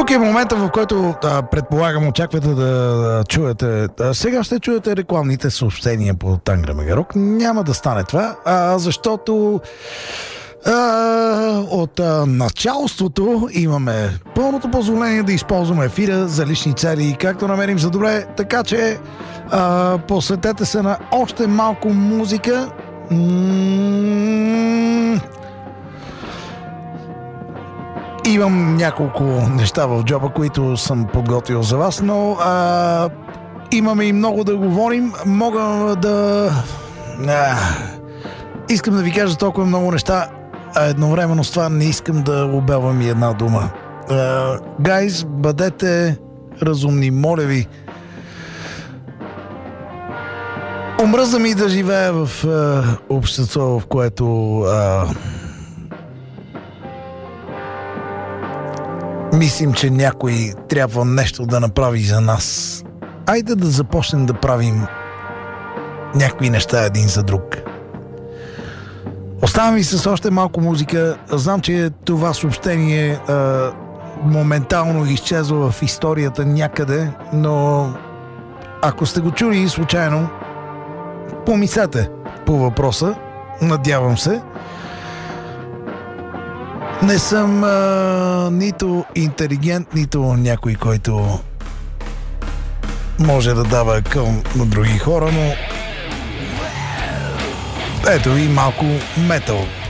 Тук е момента, в който предполагам, очаквате да чуете. Сега ще чуете рекламните съобщения по Тангра Мегарок. Няма да стане това, защото от началството имаме пълното позволение да използваме ефира за лични цели, както намерим за добре, така че посветете се на още малко музика. Имам няколко неща в джоба, които съм подготвил за вас, но имаме и много да говорим. Мога да... искам да ви кажа толкова много неща, а едновременно с това не искам да обелвам и една дума. Гайз, бъдете разумни, моля ви. Омръзна ми да живея в общество, в което мислим, че някой трябва нещо да направи за нас. Айде да започнем да правим някакви неща един за друг. Оставам ви с още малко музика. Знам, че това съобщение моментално изчезва в историята някъде, но ако сте го чули случайно, помислете по въпроса. Надявам се. Не съм нито интелигент, нито някой, който може да дава към други хора, но ето и малко метал.